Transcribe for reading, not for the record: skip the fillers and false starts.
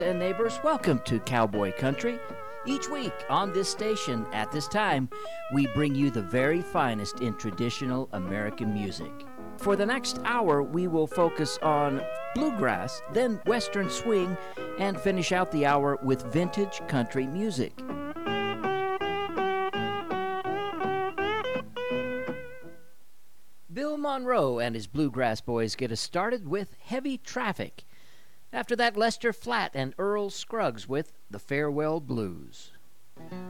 And neighbors, welcome to Cowboy Country. Each week on this station at this time, we bring you the very finest in traditional American music. For the next hour, we will focus on bluegrass, then western swing, and finish out the hour with vintage country music. Bill Monroe and his Bluegrass Boys get us started with Heavy Traffic. After that, Lester Flatt and Earl Scruggs with The Farewell Blues.